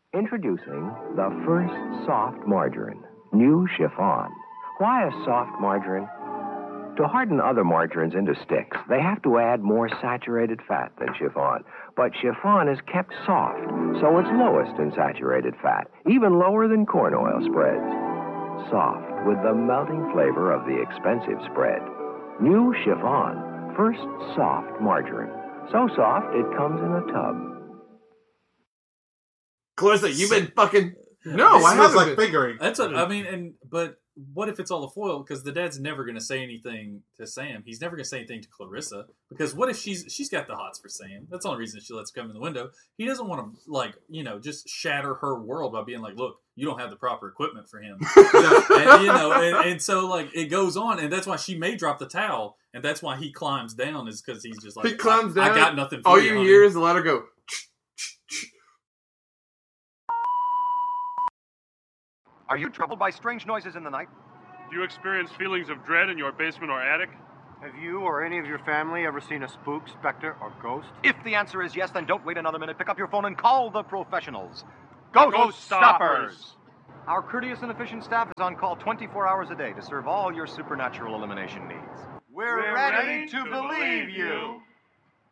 Introducing the first soft margarine, New Chiffon. Why a soft margarine? To harden other margarines into sticks, they have to add more saturated fat than chiffon. But chiffon is kept soft, so it's lowest in saturated fat, even lower than corn oil spreads. Soft with the melting flavor of the expensive spread. New Chiffon, first soft margarine. So soft it comes in a tub. Clarissa, you've been fucking... No, I smells haven't like been. fingering. That's what I mean. But what if it's all a foil? Because the dad's never going to say anything to Sam. He's never going to say anything to Clarissa. Because what if she's got the hots for Sam? That's the only reason she lets him come in the window. He doesn't want to just shatter her world by being like, look, you don't have the proper equipment for him. and so it goes on, and that's why she may drop the towel, and that's why he climbs down is because he's just like, He climbs down. I got nothing for all you, you honey. hear is let her go. Are you troubled by strange noises in the night? Do you experience feelings of dread in your basement or attic? Have you or any of your family ever seen a spook, specter, or ghost? If the answer is yes, then don't wait another minute. Pick up your phone and call the professionals. Ghost Stoppers! Our courteous and efficient staff is on call 24 hours a day to serve all your supernatural elimination needs. We're ready to believe you.